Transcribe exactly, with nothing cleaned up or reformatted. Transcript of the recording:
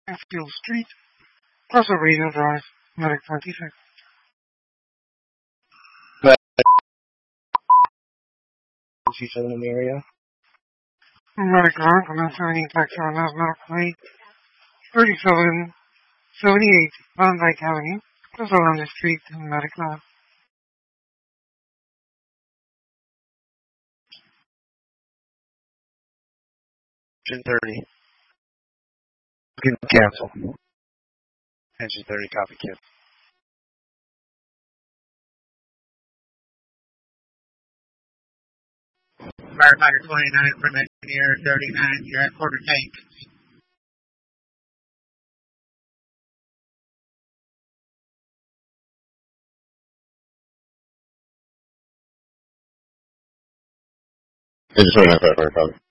Enfield Street, Russell Radio Drive, Medic twenty-six. C seven in the area. Medic on, one seventy Texas Medical Plate, thirty-seven seventy-eight Van Dyke Avenue, Russell on the Street, Medic Lab. Engine thirty. Cancel. Engine thirty, copy, kid. Firefighter twenty-nine from Engineer thirty-nine, you're at quarter tank. Engine twenty-nine, firefighter, copy.